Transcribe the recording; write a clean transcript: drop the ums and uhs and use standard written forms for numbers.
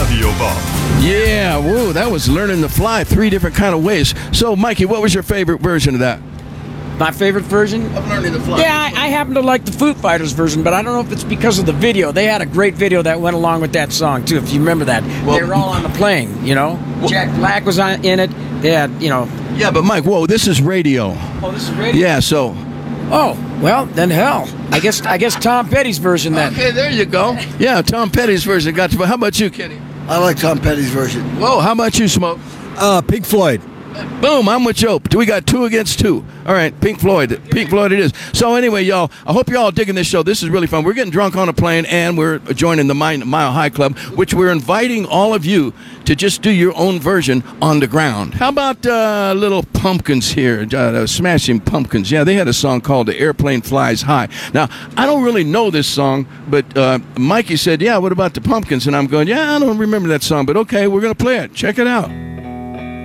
Radio Bob. Yeah, whoa, that was learning to fly 3 different kind of ways. So, Mikey, what was your favorite version of that? My favorite version? Of learning to fly. Yeah, I happen to like the Foo Fighters version, but I don't know if it's because of the video. They had a great video that went along with that song, too, if you remember that. Well, they were all on the plane, you know? Jack Black was in it. They had, you know... Yeah, but Mike, whoa, this is radio. Oh, this is radio? Yeah, so... Oh, well, then hell. I guess Tom Petty's version then. Okay, there you go. Yeah, Tom Petty's version got to... How about you, Kenny? I like Tom Petty's version. Whoa, how about you, Smoke? Pink Floyd. Boom, I'm with Joe. We got 2 against 2. All right, Pink Floyd. Pink Floyd it is. So anyway, y'all, I hope you're all digging this show. This is really fun. We're getting drunk on a plane, and we're joining the Mile High Club, which we're inviting all of you to just do your own version on the ground. How about Little Pumpkins here, Smashing Pumpkins? Yeah, they had a song called The Airplane Flies High. Now, I don't really know this song, but Mikey said, yeah, what about the Pumpkins? And I'm going, yeah, I don't remember that song, but okay, we're going to play it. Check it out.